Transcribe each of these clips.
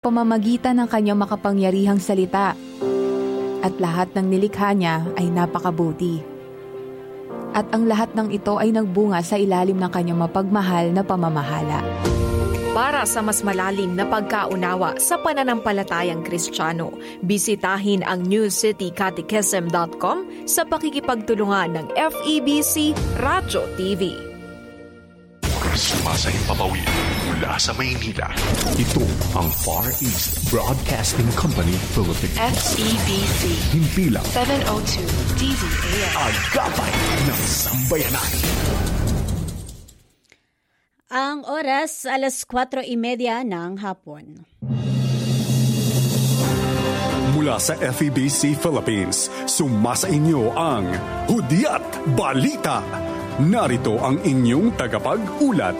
pamamagitan ng kanyang makapangyarihang salita. At lahat ng nilikha niya ay napakabuti. At ang lahat ng ito ay nagbunga sa ilalim ng kanyang mapagmahal na pamamahala. Para sa mas malalim na pagkaunawa sa pananampalatayang Kristiyano, bisitahin ang newcitycatechism.com sa pakikipagtulungan ng FEBC Radio TV. Sumasayang papawid mula sa Maynila. Ito ang Far East Broadcasting Company Philippines. FEBC. Himpilang 702 DZAM. Agapay ng Sambayanan. Ang oras, 4:30 ng hapon. Mula sa FEBC Philippines, sumasa inyo ang Hudyat Balita. Narito ang inyong tagapag-ulat.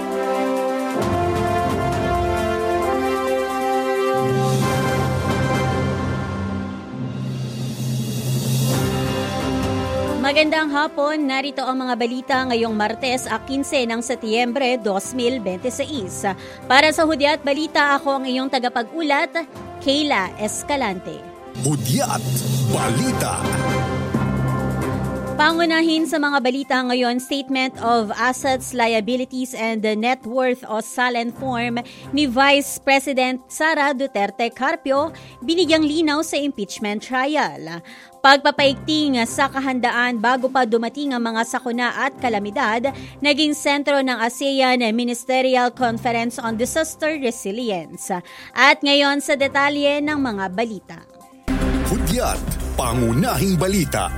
Magandang hapon, narito ang mga balita ngayong Martes, 15 ng Setyembre 2026. Para sa Hudyat Balita, ako ang iyong tagapag-ulat, Kayla Escalante. Hudyat Balita. Pangunahin sa mga balita ngayon, Statement of Assets, Liabilities and Net Worth o SALN form ni Vice President Sara Duterte Carpio, binigyang linaw sa impeachment trial. Pagpapaigting sa kahandaan bago pa dumating ang mga sakuna at kalamidad, naging sentro ng ASEAN Ministerial Conference on Disaster Resilience. At ngayon sa detalye ng mga balita. Hudyat, pangunahing balita.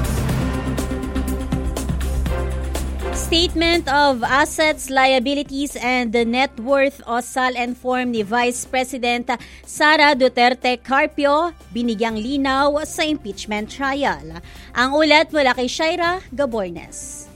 Statement of Assets, Liabilities and Net Worth o SALN form ni Vice President Sara Duterte Carpio, binigyang linaw sa impeachment trial. Ang ulat mula kay Shaira Gabornes.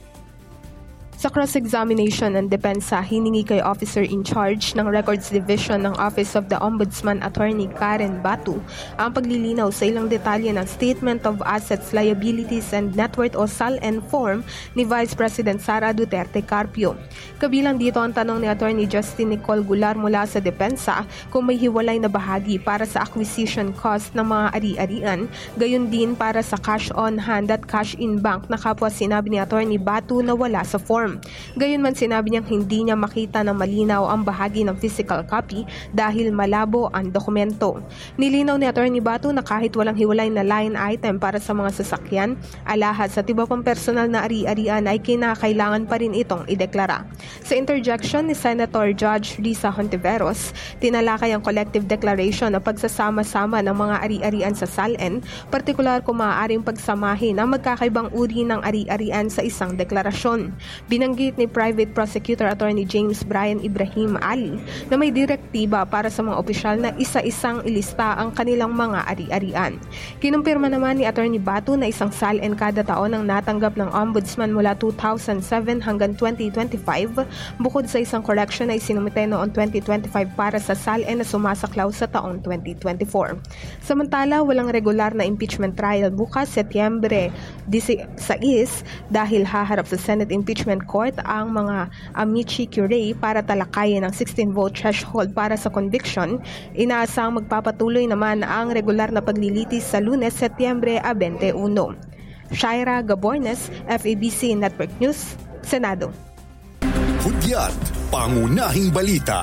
Sa cross-examination ng depensa, hiningi kay Officer in Charge ng Records Division ng Office of the Ombudsman Attorney Karen Batu ang paglilinaw sa ilang detalye ng Statement of Assets, Liabilities and Net Worth o SALN form ni Vice President Sara Duterte Carpio. Kabilang dito ang tanong ni Attorney Justin Nicole Gular mula sa depensa kung may hiwalay na bahagi para sa acquisition cost ng mga ari-arian, gayon din para sa cash on hand at cash in bank na kapwa sinabi ni Attorney Batu na wala sa form. Gayunman sinabi niyang hindi niya makita ng malinaw ang bahagi ng physical copy dahil malabo ang dokumento. Nilinaw ni Attorney Batu na kahit walang hiwalay na line item para sa mga sasakyan, alahas at iba pang personal na ari-arian ay kinakailangan pa rin itong ideklara. Sa interjection ni Senator Judge Risa Hontiveros, tinalakay ang collective declaration na pagsasama-sama ng mga ari-arian sa SALN, partikular kung maaaring pagsamahin ang magkakaibang uri ng ari-arian sa isang deklarasyon. Binanggit ni Private Prosecutor Attorney James Brian Ibrahim Ali na may direktiba para sa mga opisyal na isa-isang ilista ang kanilang mga ari-arian. Kinumpirma naman ni Attorney Batu na isang SALN kada taon ang natanggap ng Ombudsman mula 2007 hanggang 2025, bukod sa isang correction na isinumite noong 2025 para sa SALN na sumasaklaw sa taong 2024. Samantala, walang regular na impeachment trial bukas Setyembre 16 dahil haharap sa Senate Impeachment Court ang mga amici curiae para talakayin ang 16-vote threshold para sa conviction. Inaasang magpapatuloy naman ang regular na paglilitis sa Lunes, Setyembre 21. Shaira Gabornes, FEBC Network News, Senado. Hudyat, pangunahing balita.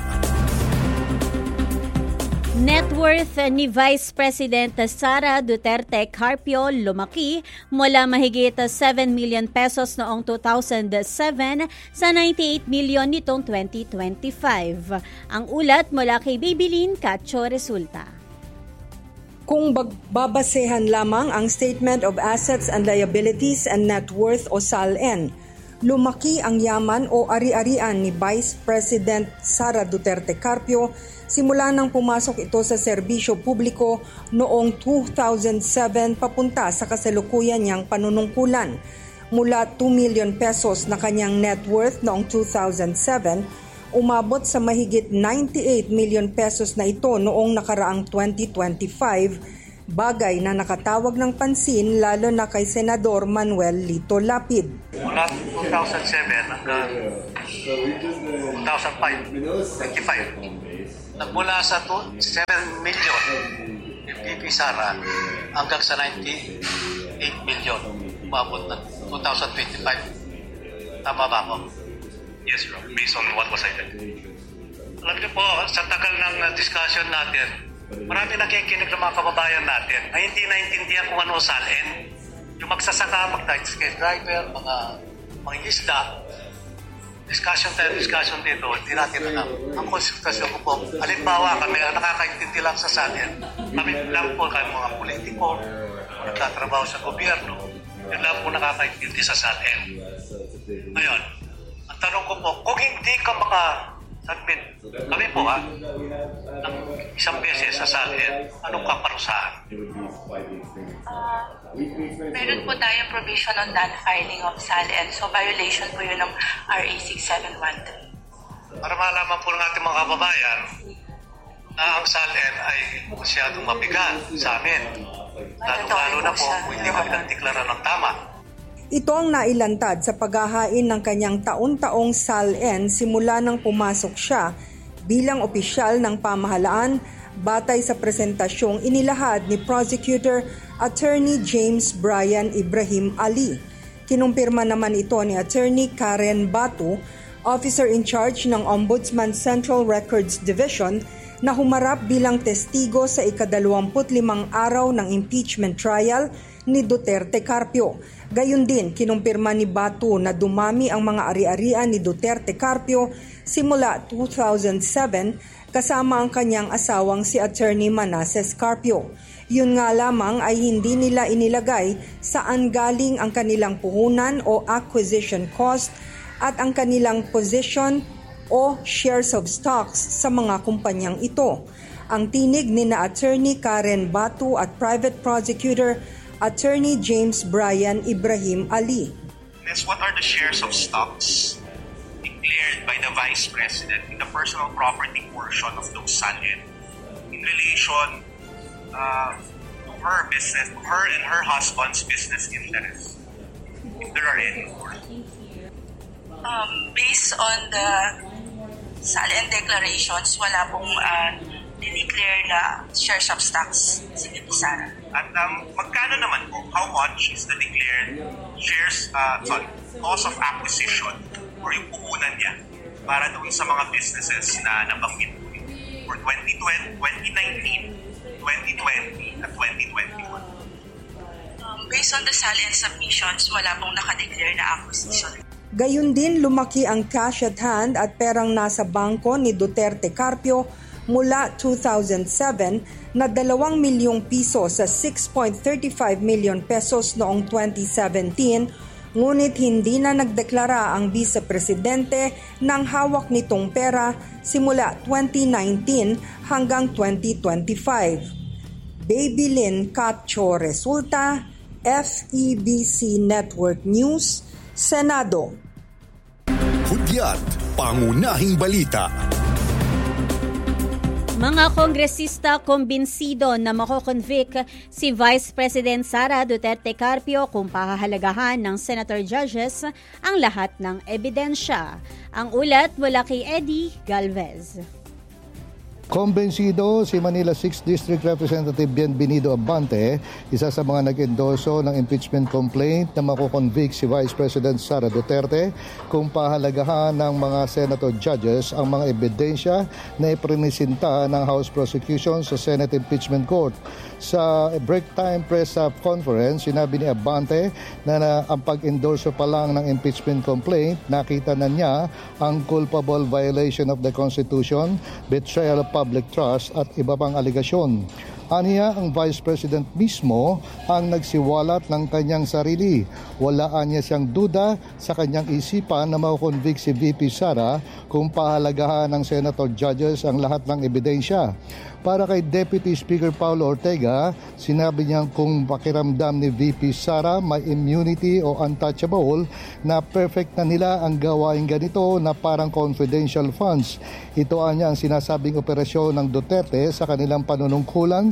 Net worth ni Vice President Sara Duterte Carpio lumaki mula mahigit 7 million pesos noong 2007 sa 98 million nitong 2025. Ang ulat mula kay Babylin Cacho Resulta. Kung babasehan lamang ang Statement of Assets and Liabilities and Net Worth o SALN, lumaki ang yaman o ari-arian ni Vice President Sara Duterte Carpio simula nang pumasok ito sa serbisyo publiko noong 2007 papunta sa kasalukuyan niyang panunungkulan. Mula 2 million pesos na kanyang net worth noong 2007, umabot sa mahigit 98 million pesos na ito noong nakaraang 2025, bagay na nakatawag ng pansin lalo na kay Senador Manuel Lito Lapid. Mula 2007 hanggang 2005, 25. Nagmula sa 7 million yung VP Sara hanggang sa 98 million. Umabot ng 2025. Tama ba ako? Yes, Rob. Based on what was cited. Alam niyo po, sa tagal ng discussion natin, marami nakikinig ng mga kababayan natin na hindi naintindihan kung ano SALN. Yung magsasaka, mag-night scale driver, mga isda, discussion dito, hindi natin alam. Ang konsultasyon ko po, halimbawa kami ang nakakaintindi lang sa SALN, kami lang po kami mga politiko, nagtatrabaho sa gobyerno, yun lang po nakakaintindi sa SALN. Ngayon, ang tanong ko po, kung hindi ka maka-submit, kami po ng isang beses sa SALN, anong kaparusahan? Meron po tayong provision on non-filing of SALN. So, violation po yun ng RA 6713. Para malaman po ng ating mga kababayan na ang SALN ay masyadong mabigat sa amin. Lalo na po kung hindi kami nagdeklara ng tama. Ito ang nailantad sa paghahain ng kanyang taon-taong SALN simula nang pumasok siya bilang opisyal ng pamahalaan batay sa presentasyong inilahad ni Prosecutor Attorney James Brian Ibrahim Ali. Kinumpirma naman ito ni Attorney Karen Batu, Officer in Charge ng Ombudsman Central Records Division, na humarap bilang testigo sa ika-25 araw ng impeachment trial ni Duterte Carpio. Gayun din, kinumpirma ni Batu na dumami ang mga ari-arian ni Duterte Carpio simula 2007 kasama ang kanyang asawang si Attorney Manasseh Carpio. Yun nga lamang ay hindi nila inilagay saan galing ang kanilang puhunan o acquisition cost at ang kanilang position o shares of stocks sa mga kumpanyang ito. Ang tinig ni na Attorney Karen Batu at Private Prosecutor Attorney James Brian Ibrahim Ali. What are the shares of stocks declared by the Vice President in the personal property portion of those SALN in relation to her business, to her and her husband's business interests, if there are any, of course? Based on the SALN declarations, wala pong dineclare na shares of stocks si VP Sara. At magkano naman po, how much is the declared shares, cost of acquisition or yung puhunan niya para doon sa mga businesses na nabanggit for 2019, 2020 at 2021? Based on the SALN submissions, wala pong nakadeclare na acquisition. Gayun din, lumaki ang cash at hand at perang nasa bangko ni Duterte Carpio mula 2007 na 2 milyong piso sa 6.35 million pesos noong 2017, ngunit hindi na nagdeklara ang vice-presidente ng hawak nitong pera simula 2019 hanggang 2025. Baby Lynn Cacho Resulta, FEBC Network News, Senado. Hudyat, pangunahing balita. Mga kongresista kumbinsido na mako-convict si Vice President Sara Duterte Carpio kung pahahalagahan ng senator judges ang lahat ng ebidensya. Ang ulat mula kay Eddie Galvez. Kumbensido si Manila 6th District Representative Bienvenido Abante, isa sa mga nag-endorso ng impeachment complaint na mako-convict si Vice President Sara Duterte kung pahalagahan ng mga senator judges ang mga ebidensya na iprinisinta ng House Prosecution sa Senate Impeachment Court. Sa break time press conference, sinabi ni Abante na ang pag-endorso pa lang ng impeachment complaint, nakita na niya ang culpable violation of the Constitution, betrayal of public trust at iba pang aligasyon. Aniya, ang Vice President mismo ang nagsiwalat ng kanyang sarili. Walaan niya siyang duda sa kanyang isipan na makukonvict si VP Sara kung pahalagahan ng senator judges ang lahat ng ebidensya. Para kay Deputy Speaker Paulo Ortega, sinabi niyang kung pakiramdam ni VP Sara may immunity o untouchable, na perfect na nila ang gawain ganito na parang confidential funds. Ito anya ang sinasabing operasyon ng Duterte sa kanilang panunungkulan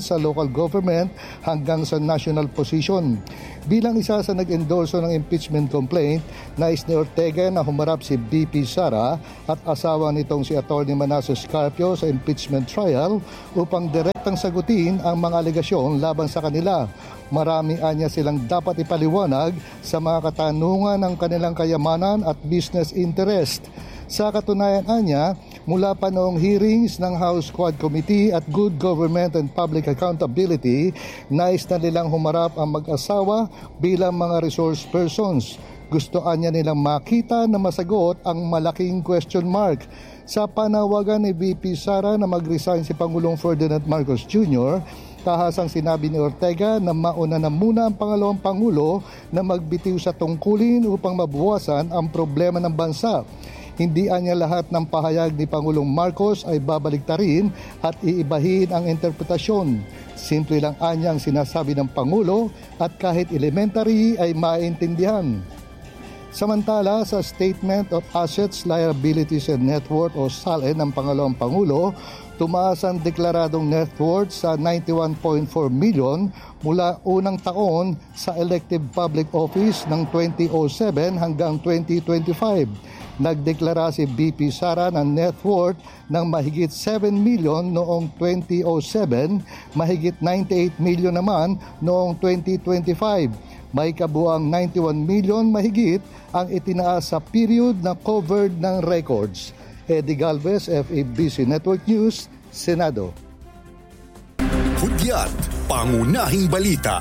sa local government hanggang sa national position. Bilang isa sa nag-endorso ng impeachment complaint, nais ni Ortega na humarap si BP Sara at asawa nitong si Atty. Manasseh Scarpio sa impeachment trial upang direktang sagutin ang mga alegasyon laban sa kanila. Marami anya silang dapat ipaliwanag sa mga katanungan ng kanilang kayamanan at business interest. Sa katunayan anya, mula pa noong hearings ng House Quad Committee at Good Government and Public Accountability, nais na nilang humarap ang mag-asawa bilang mga resource persons. Gusto anya nilang makita na masagot ang malaking question mark. Sa panawagan ni VP Sara na mag-resign si Pangulong Ferdinand Marcos Jr., tahasang sinabi ni Ortega na mauna na muna ang pangalawang Pangulo na magbitiw sa tungkulin upang mabawasan ang problema ng bansa. Hindi anya lahat ng pahayag ni Pangulong Marcos ay babaliktarin at iibahin ang interpretasyon. Simple lang anya ang sinasabi ng Pangulo at kahit elementary ay maintindihan. Samantala, sa Statement of Assets, Liabilities and Net Worth o SALN ng pangalawang Pangulo, tumaas ang deklaradong net worth sa 91.4 million mula unang taon sa elective public office ng 2007 hanggang 2025. Nagdeklara si BP Sara ng net worth ng mahigit 7 million noong 2007, mahigit 98 million naman noong 2025. May kabuang 91 million mahigit ang itinaas sa period na covered ng records. Eddie Galvez, FABC Network News, Senado. Hudyat, pangunahing balita.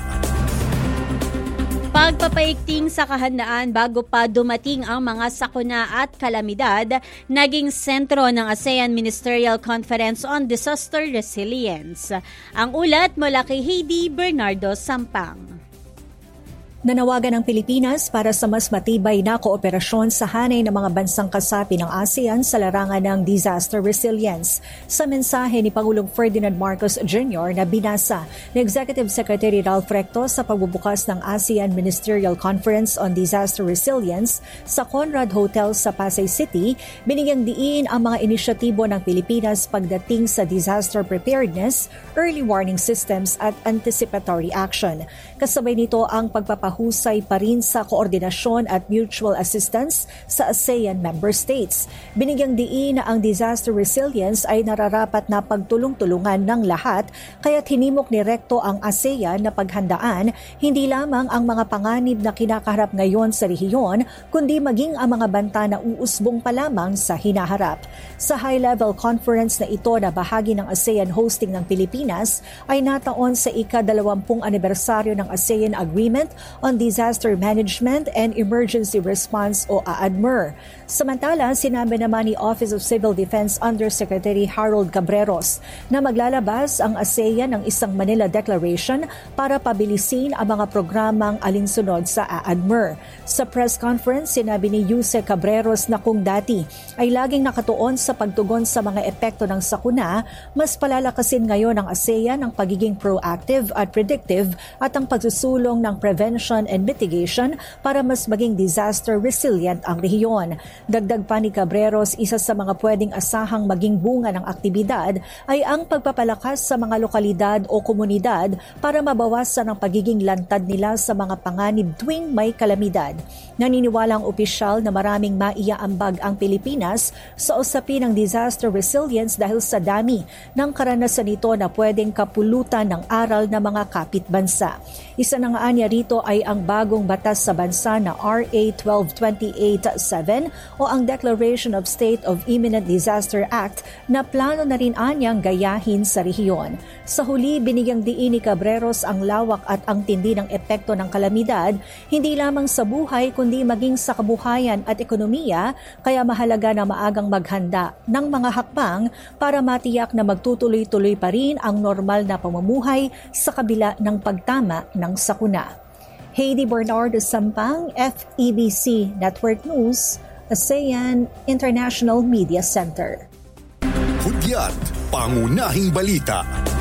Pagpapaigting sa kahandaan bago pa dumating ang mga sakuna at kalamidad, naging sentro ng ASEAN Ministerial Conference on Disaster Resilience. Ang ulat mula kay Heidi Bernardo Sampang. Nanawagan ang Pilipinas para sa mas matibay na kooperasyon sa hanay ng mga bansang kasapi ng ASEAN sa larangan ng disaster resilience. Sa mensahe ni Pangulong Ferdinand Marcos Jr. na binasa ni Executive Secretary Ralph Recto sa pagbubukas ng ASEAN Ministerial Conference on Disaster Resilience sa Conrad Hotel sa Pasay City, binigyang diin ang mga inisyatibo ng Pilipinas pagdating sa disaster preparedness, early warning systems at anticipatory action. Kasabay nito ang pagpapahusay pa rin sa koordinasyon at mutual assistance sa ASEAN member states. Binigyang diin na ang disaster resilience ay nararapat na pagtulong-tulungan ng lahat, kaya't hinimok ni Recto ang ASEAN na paghandaan hindi lamang ang mga panganib na kinakaharap ngayon sa rehiyon, kundi maging ang mga banta na uusbong pa lamang sa hinaharap. Sa high-level conference na ito na bahagi ng ASEAN hosting ng Pilipinas ay nataon sa ika-20 anibersaryo ng ASEAN Agreement on Disaster Management and Emergency Response o AADMER. Samantala, sinabi naman ni Office of Civil Defense Undersecretary Harold Cabreros na maglalabas ang ASEAN ng isang Manila Declaration para pabilisin ang mga programang alinsunod sa AADMER. Sa press conference, sinabi ni Yuse Cabreros na kung dati ay laging nakatuon sa pagtugon sa mga epekto ng sakuna, mas palalakasin ngayon ng ASEAN ang pagiging proactive at predictive at ang pagsusulong ng prevention and mitigation para mas maging disaster resilient ang rehiyon. Dagdag pa ni Cabreros, isa sa mga pwedeng asahang maging bunga ng aktibidad ay ang pagpapalakas sa mga lokalidad o komunidad para mabawasan ang pagiging lantad nila sa mga panganib tuwing may kalamidad. Naniniwala ang opisyal na maraming maiaambag ang Pilipinas sa usapin ng disaster resilience dahil sa dami ng karanasan nito na pwedeng kapulutan ng aral ng mga kapitbansa. Isa na nga anya rito ay ang bagong batas sa bansa na RA 1228-7 o ang Declaration of State of Imminent Disaster Act na plano na rin anyang gayahin sa rehiyon. Sa huli, binigyang diin ni Cabreros ang lawak at ang tindi ng epekto ng kalamidad, hindi lamang sa buhay kundi maging sa kabuhayan at ekonomiya, kaya mahalaga na maagang maghanda ng mga hakbang para matiyak na magtutuloy-tuloy pa rin ang normal na pamumuhay sa kabila ng pagtama ng sakuna. Heidi Bernardo Sampang, FEBC Network News, ASEAN International Media Center. Hudyat, pangunahing balita.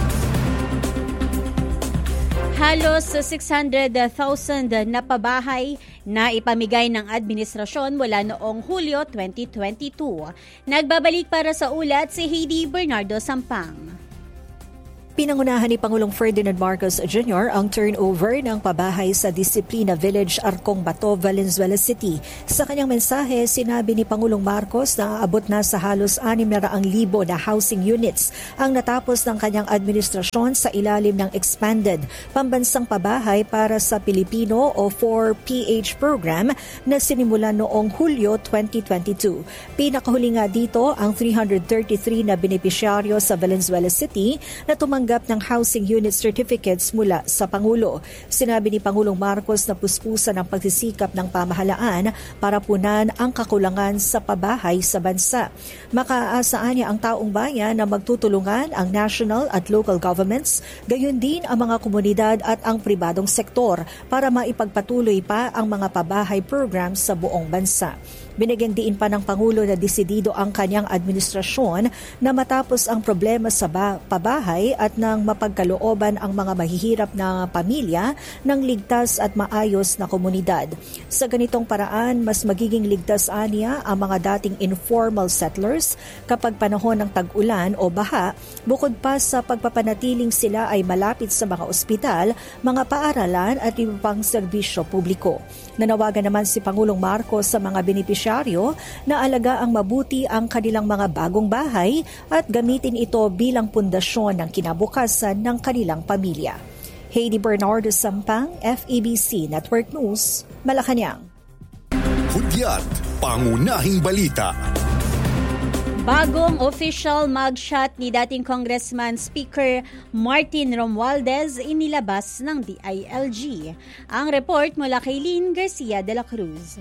Halos 600,000 na pabahay na ipamigay ng administrasyon mula noong Hulyo 2022. Nagbabalik para sa ulat si Heidi Bernardo Sampang. Pinangunahan ni Pangulong Ferdinand Marcos Jr. ang turnover ng pabahay sa Disiplina Village, Arcong Bato, Valenzuela City. Sa kanyang mensahe, sinabi ni Pangulong Marcos na aabot na sa halos 600,000 na housing units ang natapos ng kanyang administrasyon sa ilalim ng Expanded Pambansang Pabahay para sa Pilipino o 4PH program na sinimulan noong Hulyo 2022. Pinakahuli nga dito ang 333 na benepisyaryo sa Valenzuela City na tumanggap ng housing unit certificates mula sa Pangulo. Sinabi ni Pangulong Marcos na puspusan ang pagsisikap ng pamahalaan para punan ang kakulangan sa pabahay sa bansa. Makaasaan niya ang taong bayan na magtutulungan ang national at local governments, gayon din ang mga komunidad at ang pribadong sektor para maipagpatuloy pa ang mga pabahay programs sa buong bansa. Binigyan diin pa ng Pangulo na desidido ang kanyang administrasyon na matapos ang problema sa pabahay at nang mapagkalooban ang mga mahihirap na pamilya ng ligtas at maayos na komunidad. Sa ganitong paraan, mas magiging ligtas aniya ang mga dating informal settlers kapag panahon ng tag-ulan o baha, bukod pa sa pagpapanatiling sila ay malapit sa mga ospital, mga paaralan at iba pang serbisyo publiko. Nanawagan naman si Pangulong Marcos sa mga benepisyaryo na alagaang mabuti ang kanilang mga bagong bahay at gamitin ito bilang pundasyon ng kinabukasan ng kanilang pamilya. Heidi Bernardo Sampang, FEBC Network News, Malacanang. Hudyat, pangunahing balita. Bagong official mugshot ni dating Congressman Speaker Martin Romualdez inilabas ng DILG. Ang report mula kay Lynn Garcia de la Cruz.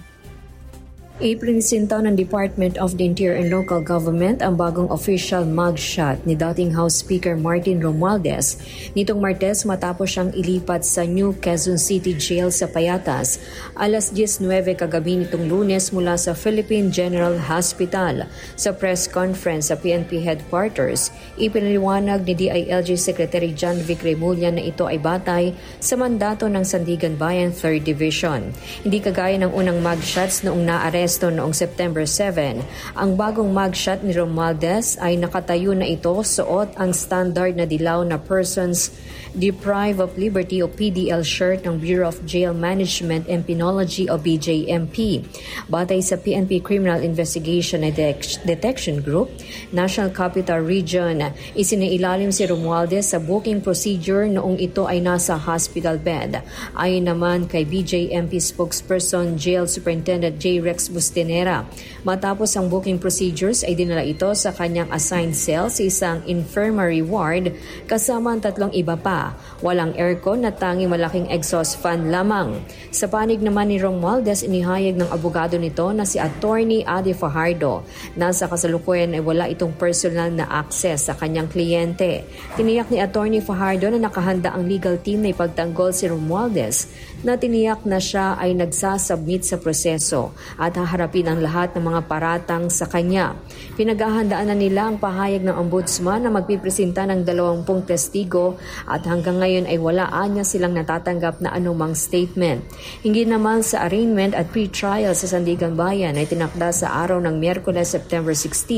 Iprinisinta ng Department of the Interior and Local Government ang bagong official mugshot ni dating House Speaker Martin Romualdez nitong Martes matapos siyang ilipat sa New Quezon City Jail sa Payatas alas 19 kagabi nitong Lunes mula sa Philippine General Hospital. Sa press conference sa PNP headquarters, ipinaliwanag ni DILG Secretary John Vic Remulla na ito ay batay sa mandato ng Sandigan Bayan 3rd Division. Hindi kagaya ng unang mugshots noong naaresto noong September 7, ang bagong mugshot ni Romualdez ay nakatayo na ito suot ang standard na dilaw na Persons Deprived of Liberty o PDL shirt ng Bureau of Jail Management and Penology o BJMP. Batay sa PNP Criminal Investigation and Detection Group, National Capital Region, isinailalim si Romualdez sa booking procedure noong ito ay nasa hospital bed. Ayon naman kay BJMP spokesperson Jail Superintendent J. Rex Bustenera, matapos ang booking procedures ay dinala ito sa kanyang assigned cell sa isang infirmary ward kasama ang 3 iba pa. Walang aircon na tanging malaking exhaust fan lamang. Sa panig naman ni Romualdez, inihayag ng abogado nito na si Attorney Adi Fajardo na sa kasalukuyan ay wala itong personal na access sa kanyang kliyente. Tiniyak ni Attorney Fajardo na nakahanda ang legal team na ipagtanggol si Romualdez na tiniyak na siya ay nagsasubmit sa proseso at haharapin ang lahat ng mga paratang sa kanya. Pinaghahandaan na nila ang pahayag ng ombudsman na magpipresenta ng 20 testigo at hanggang ngayon ay wala anya silang natatanggap na anumang statement. Hinggil naman sa arraignment at pre-trial sa Sandigan Bayan ay tinakda sa araw ng Miyerkules, September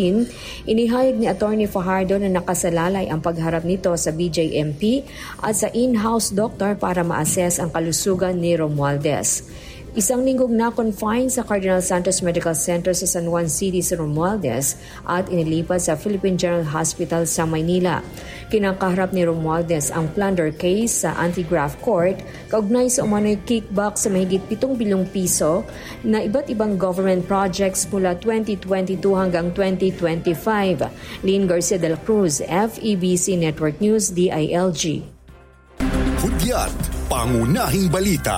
16, inihayag ni Attorney Fajardo na nakasalalay ang pagharap nito sa BJMP at sa in-house doctor para ma-assess ang kalusugan ni Romualdez. Isang linggong na-confine sa Cardinal Santos Medical Center sa San Juan City si Romualdez at inilipat sa Philippine General Hospital sa Maynila. Kinakaharap ni Romualdez ang plunder case sa Anti-Graft Court kaugnay sa umano'y kickback sa mahigit 7 bilyong piso na iba't ibang government projects mula 2022 hanggang 2025. Lynn Garcia de la Cruz, FEBC Network News, DILG. Hudyat, pangunahing balita.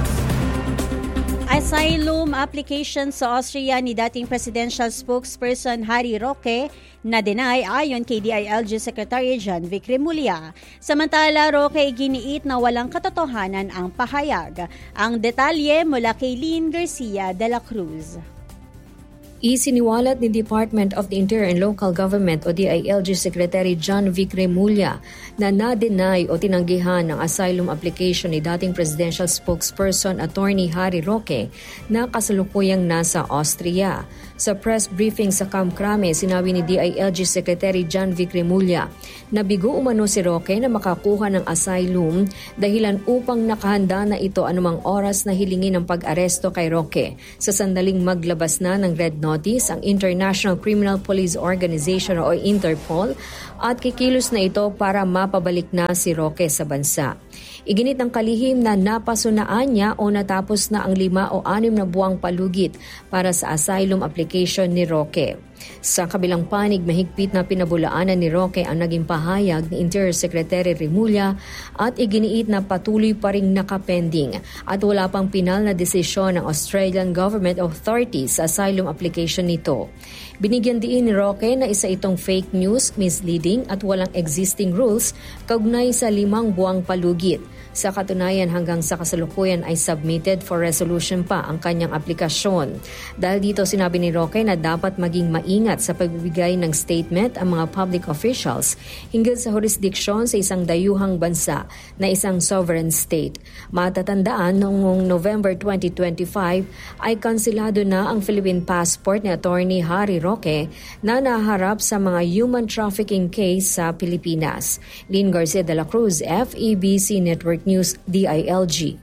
Asylum application sa Austria ni dating presidential spokesperson Harry Roque na deny ayon kay DILG Secretary John Vic Remulla. Samantala, Roque giniit na walang katotohanan ang pahayag. Ang detalye mula kay Lynn Garcia de la Cruz. Isiniwalat ni Department of the Interior and Local Government o DILG Secretary John Vic Remulla na na-deny o tinanggihan ang asylum application ni dating presidential spokesperson Attorney Harry Roque na kasalukuyang nasa Austria. Sa press briefing sa Camp Crame, sinabi ni DILG Secretary John Vic Remulla na bigo umano si Roque na makakuha ng asylum dahilan upang nakahanda na ito anumang oras na hilingin ang pag-aresto kay Roque. Sa sandaling maglabas na ng red notice ang International Criminal Police Organization o Interpol at kikilos na ito para mapabalik na si Roque sa bansa. Iginit ng kalihim na napasunaan niya o natapos na ang 5 o 6 na buwang palugit para sa asylum application ni Roque. Sa kabilang panig, mahigpit na pinabulaanan ni Roque ang naging pahayag ni Interior Secretary Remulla at iginiit na patuloy pa ring nakapending at wala pang pinal na desisyon ng Australian Government Authorities sa asylum application nito. Binigyan diin ni Roque na isa itong fake news, misleading at walang existing rules kaugnay sa 5 buwang palugit. Sa katunayan hanggang sa kasalukuyan ay submitted for resolution pa ang kanyang aplikasyon. Dahil dito sinabi ni Roque na dapat maging maingat sa pagbibigay ng statement ang mga public officials hinggil sa jurisdiksyon sa isang dayuhang bansa na isang sovereign state. Matatandaan noong November 2025 ay kansilado na ang Philippine passport ni Attorney Harry Roque na naharap sa mga human trafficking case sa Pilipinas. Lynn Garcia de la Cruz, FEBC Network News, DILG.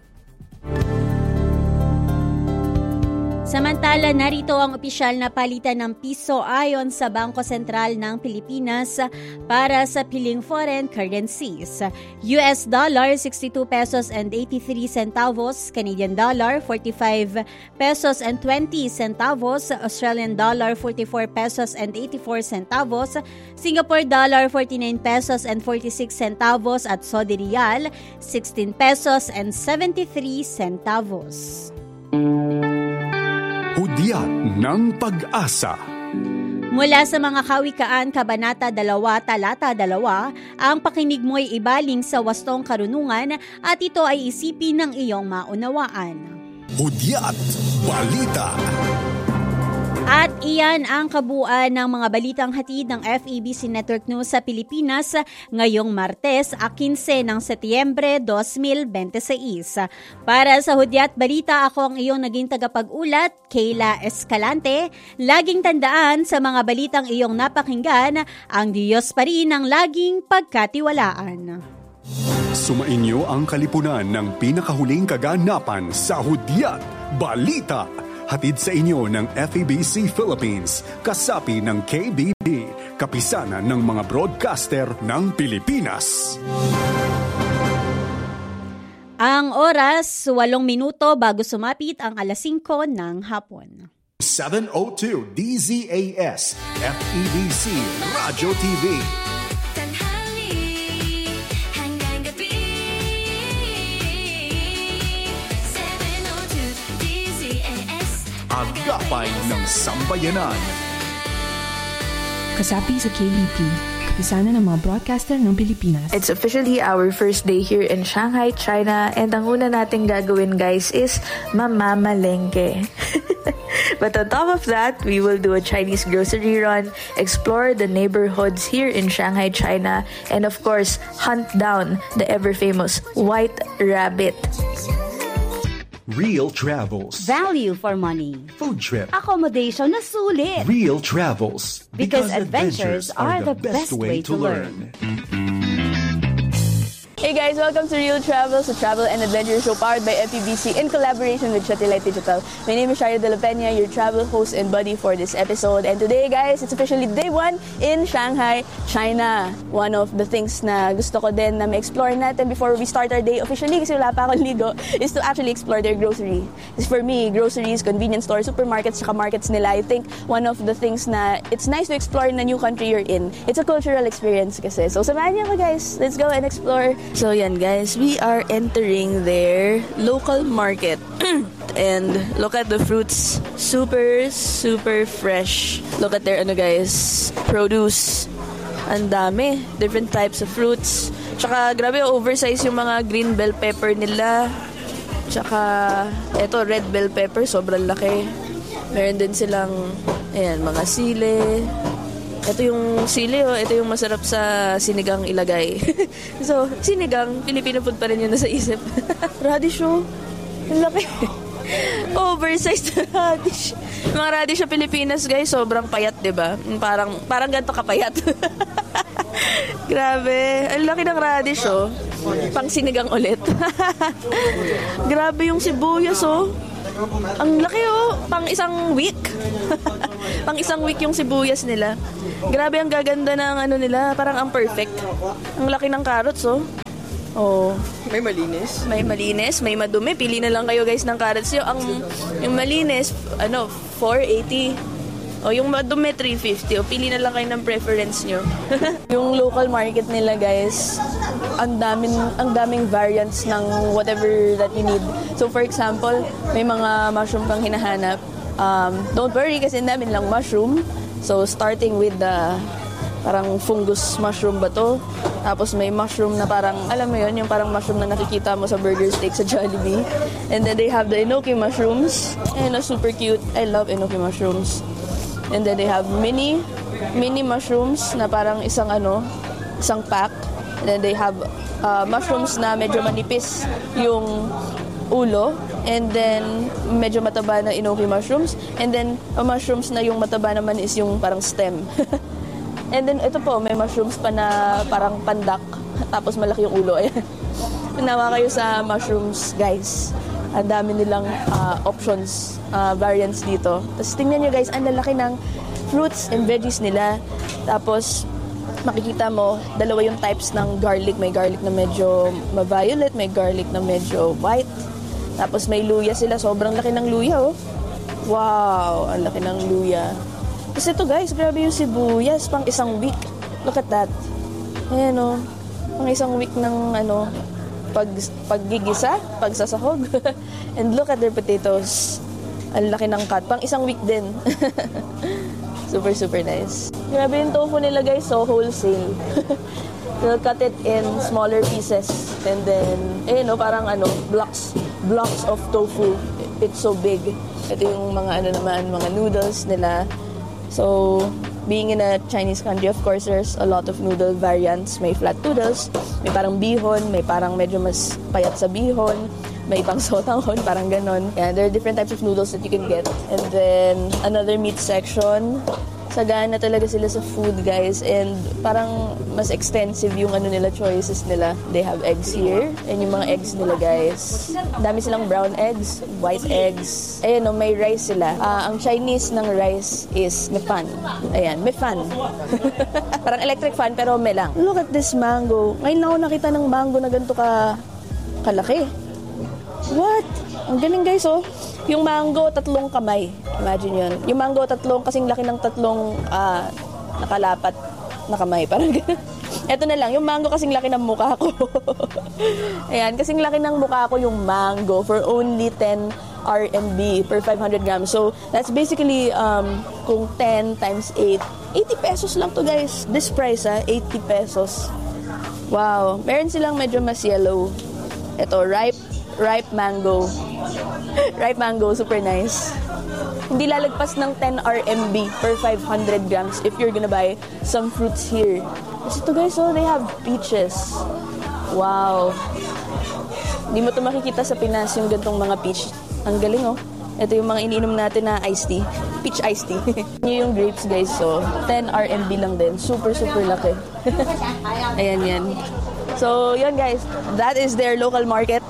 Samantala, narito ang opisyal na palitan ng piso ayon sa Bangko Sentral ng Pilipinas para sa piling foreign currencies. US dollar 62 pesos and 83 centavos, Canadian dollar 45 pesos and 20 centavos, Australian dollar 44 pesos and 84 centavos, Singapore dollar 49 pesos and 46 centavos at Saudi Riyal 16 pesos and 73 centavos. Hudyat ng Pag-asa. Mula sa mga kawikaan, Kabanata 2, Talata 2, ang pakinig mo'y ibaling sa wastong karunungan at ito ay isipin ng iyong maunawaan. Hudyat Balita. At iyan ang kabuuan ng mga balitang hatid ng FEBC Network News sa Pilipinas ngayong Martes, 15 ng Setyembre 2026. Para sa Hudyat Balita, ako ang iyong naging tagapag-ulat, Kayla Escalante. Laging tandaan sa mga balitang iyong napakinggan, ang Diyos pa rin ang laging pagkatiwalaan. Sumainyo ang kalipunan ng pinakahuling kaganapan sa Hudyat Balita. Hatid sa inyo ng FEBC Philippines, kasapi ng KBB, kapisanan ng mga broadcaster ng Pilipinas. Ang oras, 8 minuto bago sumapit ang alas 5 ng hapon. 702 DZAS, FEBC Radio TV. Agapay ng Sambayanan. Kasapi sa KBP, kapisanan ng mga broadcaster ng Pilipinas. It's officially our first day here in Shanghai, China, and ang una nating gagawin, guys, is mamamalengke. But on top of that, we will do a Chinese grocery run, explore the neighborhoods here in Shanghai, China, and of course, hunt down the ever-famous White Rabbit. Real Travels. Value for money. Food trip. Accommodation na sulit. Real Travels. Because adventures are the best way to learn. Hey guys, welcome to Real Travels, a travel and adventure show powered by FEBC in collaboration with Satellite Digital. My name is Sharia De La Peña, your travel host and buddy for this episode. And today guys, it's officially day 1 in Shanghai, China. One of the things na gusto ko din na ma-explore natin before we start our day officially, kasi wala pa akong ligo, is to actually explore their grocery. Because for me, groceries, convenience stores, supermarkets, saka markets nila, I think one of the things na it's nice to explore in the new country you're in. It's a cultural experience kasi. So samahan niyo ako guys, let's go and explore. So yan guys, we are entering their local market. And look at the fruits, super fresh. Look at their guys, produce. Ang dami, different types of fruits. Tsaka grabe oversize yung mga green bell pepper nila. Tsaka eto red bell pepper, sobrang laki. Meron din silang ayan, mga sili. Ito yung sili, ito yung masarap sa sinigang ilagay. So, sinigang, Filipino food pa rin yun nasa isip. Radish, ang laki. Oversized radish. Mga radish sa Pilipinas, guys, sobrang payat, diba? Parang ganito kapayat. Grabe. Ang laki ng radish, oh. Pang sinigang ulit. Grabe yung sibuyas, oh. Ang laki, oh. Pang isang week. Pang isang week yung sibuyas nila. Grabe, ang gaganda ng nila. Parang ang perfect. Ang laki ng carrots, oh. Oh, may malinis. May malinis, may madumi. Pili na lang kayo, guys, ng carrots nyo. Yung malinis, 480. O yung madumi, 350. O pili na lang kayo ng preference nyo. Yung local market nila, guys, ang daming variants ng whatever that you need. So for example, may mga mushroom kang hinahanap. Don't worry kasi namin lang mushroom. So starting with the parang fungus mushroom ba to? Tapos may mushroom na parang, alam mo yun, yung parang mushroom na nakikita mo sa burger steak sa Jollibee. And then they have the enoki mushrooms. And super cute. I love enoki mushrooms. And then they have mini mushrooms na parang isang pack. And then they have mushrooms na medyo manipis yung ulo. And then medyo mataba na enoki mushrooms. And then mushrooms na yung mataba naman is yung parang stem. And then ito po, may mushrooms pa na parang pandak. Tapos malaki yung ulo. Ayan. Pinawa kayo sa mushrooms, guys. Ang dami nilang options, variants dito. Tapos tingnan nyo, guys, ang lalaki ng fruits and veggies nila. Tapos makikita mo, dalawa yung types ng garlic. May garlic na medyo ma-violet, may garlic na medyo white. Tapos may luya sila. Sobrang laki ng luya, oh. Wow, ang laki ng luya. Tapos ito, guys, grabe yung sibuyas, pang isang week. Look at that. Ayan, oh. Pang isang week ng, paggigisa, pagsasahog. And look at their potatoes. Ang laki ng cut. Pang isang week din. Super, super nice. Grabe yung tofu nila, guys, so wholesale. They'll cut it in smaller pieces. And then, parang blocks of tofu. It's so big. Ito yung mga mga noodles nila. So, being in a Chinese country, of course, there's a lot of noodle variants. May flat noodles, may parang bihon, may parang medyo mas payat sa bihon, may pang sotanghon, parang ganon. Yeah, there are different types of noodles that you can get. And then, another meat section. Sagana talaga sila sa food, guys. And parang mas extensive yung nila, choices nila. They have eggs here. And yung mga eggs nila, guys. Dami silang brown eggs, white eggs. Ayan, may rice sila. Ang Chinese ng rice is may fan. Ayan, may fan. Parang electric fan, pero may lang. Look at this mango. Ngayon ako nakita ng mango na ganito kalaki. What? Ang galing, guys, oh. Yung mango, 3 kamay. Imagine yun. Yung mango, kasing laki ng 3 nakalapat na kamay. Parang gano'n. Eto na lang, yung mango kasing laki ng mukha ko. Ayan, kasing laki ng mukha ko yung mango for only 10 RMB per 500 grams. So, that's basically, kung 10 times 8, 80 pesos lang to, guys. This price, 80 pesos. Wow. Meron silang medyo mas yellow. Ito, ripe mango. Ripe mango, super nice. Hindi lalagpas ng 10 RMB per 500 grams if you're gonna buy some fruits here. Kasi ito, guys, they have peaches. Wow. Hindi mo ito makikita sa Pinas, yung gantong mga peach. Ang galing, oh. Ito yung mga iniinom natin na iced tea. Peach iced tea. Yung grapes, guys, so 10 RMB lang din. Super, super laki. Ayan, yan. So, yun, guys. That is their local market.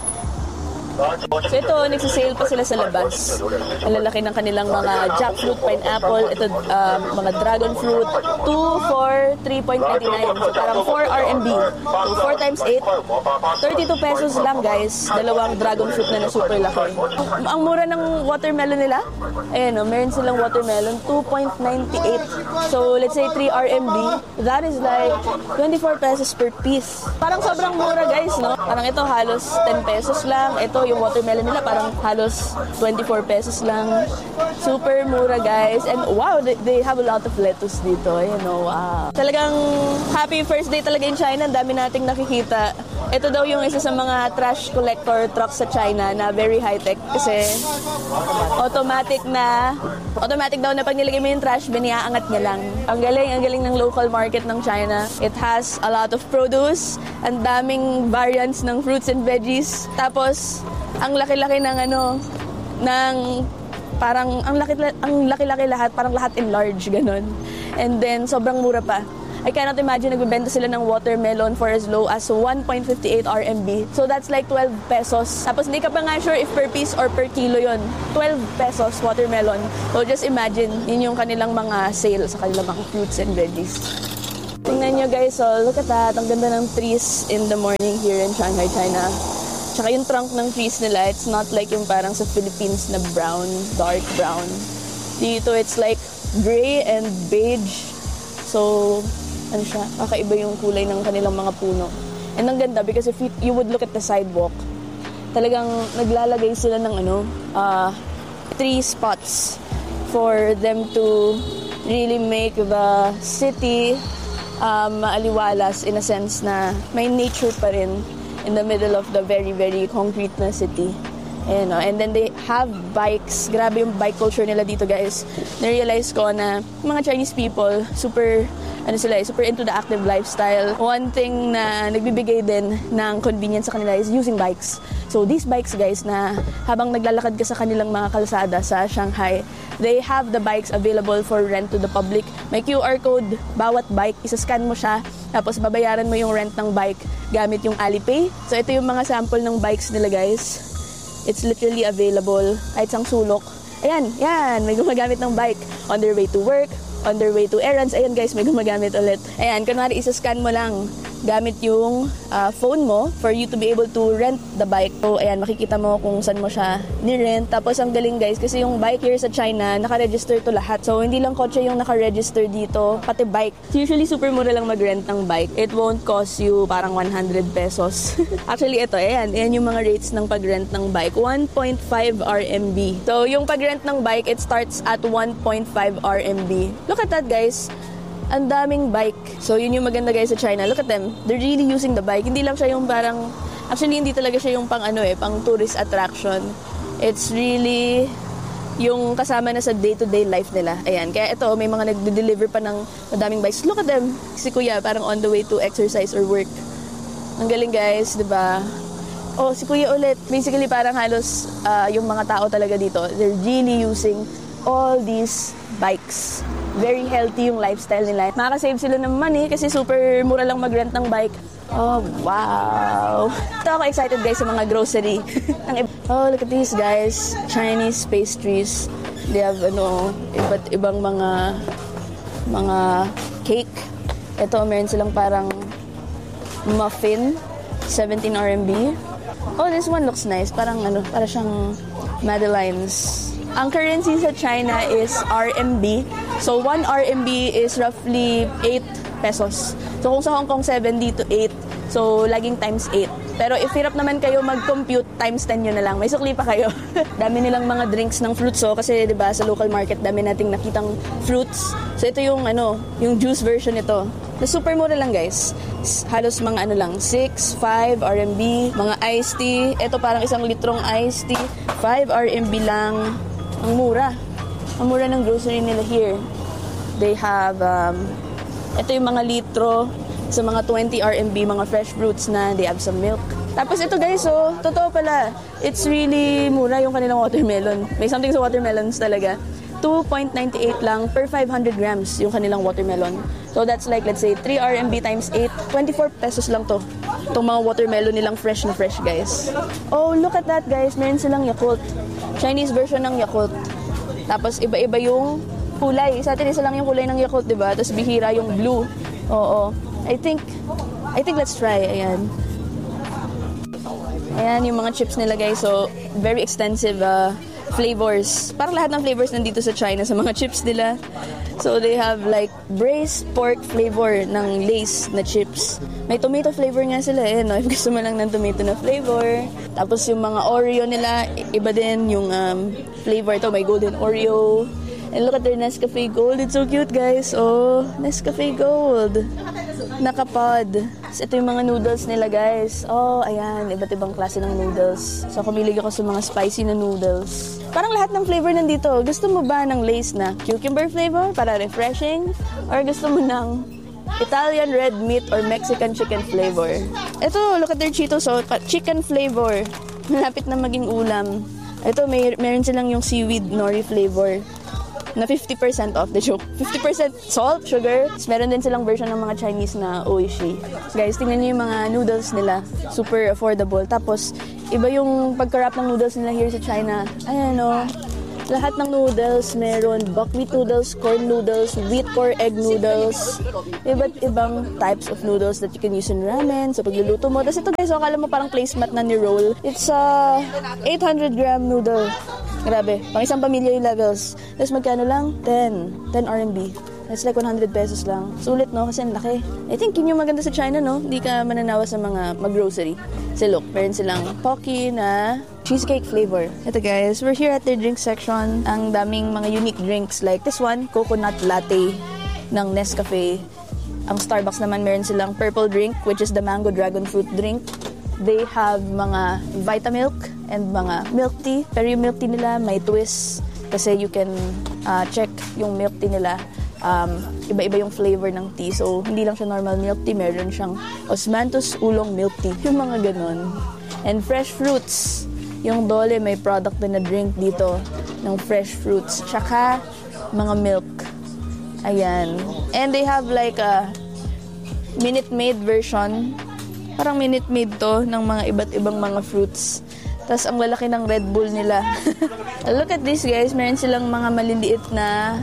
So ito, nagsisale pa sila sa labas. Ang lalaki ng kanilang mga jackfruit, pineapple, ito mga dragon fruit, 2 for 3.99. So parang 4 RMB. So 4 times 8, 32 pesos lang, guys. Dalawang dragon fruit na super laki. Ang mura ng watermelon nila, ayan, meron silang watermelon, 2.98. So let's say 3 RMB, that is like 24 pesos per piece. Parang sobrang mura, guys, no? Parang ito halos 10 pesos lang. Ito yung watermelon nila parang halos 24 pesos lang. Super mura, guys. And wow, they have a lot of lettuce dito. Wow. Talagang happy first day talaga in China. Ang dami nating nakikita. Ito daw yung isa sa mga trash collector trucks sa China na very high-tech kasi automatic daw na pag nilagay mo yung trash bin, iaangat niya lang. Ang galing ng local market ng China. It has a lot of produce, ang daming variants ng fruits and veggies. Tapos, ang laki-laki ng ng parang ang laki-laki lahat, parang lahat in large, ganun. And then, sobrang mura pa. I cannot imagine nagbebenta sila ng watermelon for as low as 1.58 RMB. So that's like 12 pesos. Tapos hindi ka pa nga sure if per piece or per kilo yon. 12 pesos watermelon. So just imagine, yun yung kanilang mga sale sa kanilang mga fruits and veggies. Tingnan nyo guys, so look at that. Ang ganda ng trees in the morning here in Shanghai, China. Tsaka yung trunk ng trees nila, it's not like yung parang sa Philippines na brown, dark brown. Dito, it's like gray and beige. So, ano siya, kakaiba yung kulay ng kanilang mga puno. And ang ganda because if you would look at the sidewalk, talagang naglalagay sila ng 3 spots for them to really make the city maaliwalas in a sense na may nature pa rin in the middle of the very, very concrete na city. And then they have bikes. Grabe yung bike culture nila dito, guys. Na-realize ko na mga Chinese people, super into the active lifestyle. One thing na nagbibigay din ng convenience sa kanila is using bikes. So these bikes, guys, na habang naglalakad ka sa kanilang mga kalsada sa Shanghai, they have the bikes available for rent to the public. May QR code, bawat bike, isa-scan mo siya, tapos babayaran mo yung rent ng bike gamit yung Alipay. So ito yung mga sample ng bikes nila, guys. It's literally available kahit sang sulok. Ayan, may gumagamit ng bike on their way to work, on their way to errands. Ayan guys, may gumagamit ulit. Ayan, kunwari isa-scan mo lang gamit yung phone mo for you to be able to rent the bike. So ayan, makikita mo kung saan mo siya ni-rent. Tapos ang galing guys, kasi yung bike here sa China, naka-register to lahat. So hindi lang kotse yung naka-register dito, pati bike. Usually super mura lang mag-rent ng bike. It won't cost you parang 100 pesos. Actually ito, ayan yung mga rates ng pag-rent ng bike. 1.5 RMB. So yung pag-rent ng bike, it starts at 1.5 RMB. Look at that guys. Ang daming bike. So, yun yung maganda guys sa China. Look at them. They're really using the bike. Hindi lang siya yung parang... Actually, hindi talaga siya yung pang tourist attraction. It's really yung kasama na sa day-to-day life nila. Ayan. Kaya ito, may mga nagde-deliver pa ng madaming bikes. Look at them. Si Kuya, parang on the way to exercise or work. Ang galing guys, diba? Oh, si Kuya ulit. Basically, parang halos yung mga tao talaga dito. They're really using all these bikes. Very healthy yung lifestyle nila. Makaka-save sila ng money kasi super mura lang mag-rent ng bike. Oh, wow! Ito ako excited guys sa mga grocery. Oh, look at these guys. Chinese pastries. They have iba't ibang mga cake. Ito, meron silang parang muffin. 17 RMB. Oh, this one looks nice. Parang para siyang Madeleines. Ang currency sa China is RMB. So, 1 RMB is roughly 8 pesos. So, kung sa Hong Kong, 7 dito 8. So, laging times 8. Pero if hirap naman kayo mag-compute, times 10 yun na lang. May sukli pa kayo. Dami nilang mga drinks ng fruits. So, kasi diba, sa local market, dami nating nakitang fruits. So, ito yung juice version nito. Na super mura lang, guys. Halos mga lang, 6, 5 RMB. Mga iced tea. Ito parang 1 litrong iced tea. 5 RMB lang. Ang mura. Ang mura ng grocery nila here. They have, ito yung mga litro sa mga 20 RMB, mga fresh fruits na they have some milk. Tapos ito guys, totoo pala. It's really mura yung kanilang watermelon. May something sa watermelons talaga. 2.98 lang per 500 grams yung kanilang watermelon. So that's like, let's say, 3 RMB times 8. 24 pesos lang to. Itong mga watermelon nilang fresh na fresh, guys. Oh, look at that, guys. Meron silang Yakult. Chinese version ng Yakult. Tapos iba-iba yung kulay. Sa atin, isa lang yung kulay ng Yakult, diba? Tapos bihira yung blue. Oo. I think let's try. Ayan. Ayan yung mga chips nila, guys. So, very extensive flavors. Parang lahat ng flavors nandito sa China sa mga chips nila. So, they have like braised pork flavor ng Lay's na chips. May tomato flavor nga sila no? If gusto mo lang ng tomato na flavor. Tapos yung mga Oreo nila, iba din yung flavor. Ito, may golden Oreo. And look at their Nescafe Gold. It's so cute, guys. Oh, Nescafe Gold. Nakapod. So, ito yung mga noodles nila, guys. Oh, ayan. Iba't ibang klase ng noodles. So, kumilig ako sa mga spicy na noodles. Parang lahat ng flavor nandito. Gusto mo ba ng Lay's na cucumber flavor para refreshing? Or gusto mo ng Italian red meat or Mexican chicken flavor? Ito, look at their Cheetos. So, chicken flavor. Malapit na maging ulam. Ito, meron silang yung seaweed nori flavor na 50% off, the joke. 50% salt, sugar. Meron din silang version ng mga Chinese na oishi. Guys, tingnan niyo yung mga noodles nila. Super affordable. Tapos, iba yung pagka-wrap ng noodles nila here sa China. Ayan o. Lahat ng noodles, meron buckwheat noodles, corn noodles, wheat core egg noodles, iba't ibang types of noodles that you can use in ramen, sa pagluluto mo. Tapos ito guys, akala mo parang placemat na ni roll. It's a 800-gram noodle. Grabe, pang isang pamilya yung levels. Tapos magkano lang? 10 RMB. That's like 100 pesos lang. Sulit, no? Kasi ang laki. I think yun yung maganda sa China, no? Hindi ka mananawa sa mga mag-grocery. Kasi look, meron silang Pocky na cheesecake flavor. Ito guys, we're here at their drink section. Ang daming mga unique drinks like this one, coconut latte ng Nescafe. Ang Starbucks naman, meron silang purple drink, which is the mango dragon fruit drink. They have mga Vitamilk and mga milk tea. Pero yung milk tea nila may twist kasi you can check yung milk tea nila. Iba-iba yung flavor ng tea. So, hindi lang siya normal milk tea. Meron siyang Osmanthus Oolong milk tea. Yung mga ganon. And fresh fruits. Yung Dole may product na drink dito ng fresh fruits. Tsaka mga milk. Ayan. And they have like a Minute Maid version. Parang Minute Maid to ng mga iba't ibang mga fruits. Tapos ang lalaki ng Red Bull nila. Look at this guys. Meron silang mga maliliit na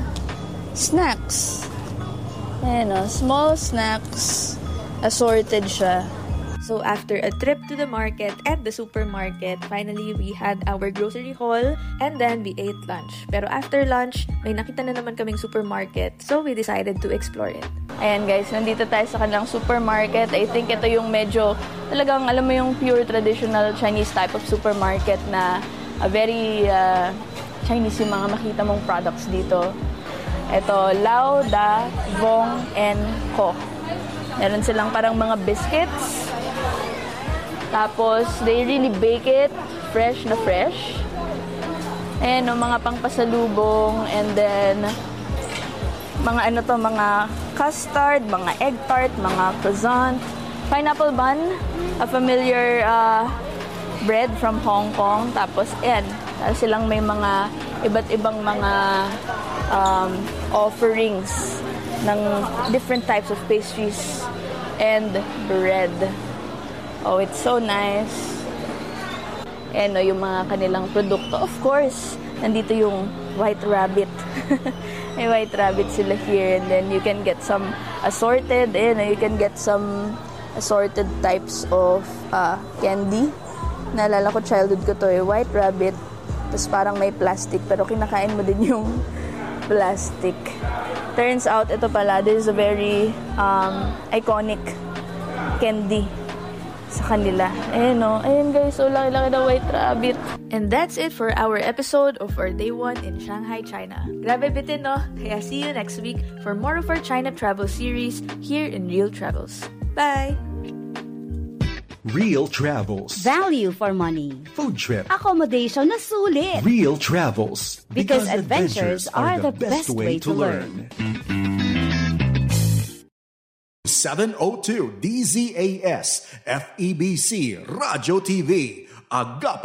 snacks. Ayan o, small snacks. Assorted siya. So after a trip to the market and the supermarket, finally we had our grocery haul and then we ate lunch. Pero after lunch, may nakita na naman kaming supermarket, so we decided to explore it. Ayan guys, nandito tayo sa kanilang supermarket. I think ito yung medyo, talagang alam mo yung pure traditional Chinese type of supermarket na very Chinese yung mga makita mong products dito. Ito, Lao Da Vong and Co. Meron silang parang mga biscuits. Tapos, they really bake it fresh na fresh. Ayan, mga pangpasalubong. And then, mga mga custard, mga egg tart, mga croissant. Pineapple bun, a familiar bread from Hong Kong. Tapos, ayan, silang may mga iba't ibang mga offerings ng different types of pastries and bread. Oh, it's so nice. And yung mga kanilang produkto. Of course, nandito yung White Rabbit. May White Rabbit sila here. And then you can get some assorted. You can get some assorted types of candy. Naalala ko, childhood ko to White Rabbit. Tapos parang may plastic. Pero kinakain mo din yung plastic. Turns out, ito pala, this is a very iconic candy sa kanila. Ayan guys, so laki-laki na White Rabbit. And that's it for our episode of our Day 1 in Shanghai, China. Grabe bitin, no? Kaya see you next week for more of our China travel series here in Real Travels. Bye! Real Travels. Value for money. Food trip. Accommodation na sulit. Real Travels. Because adventures are the best way to learn. 702 DZAS FEBC Radio TV. Agap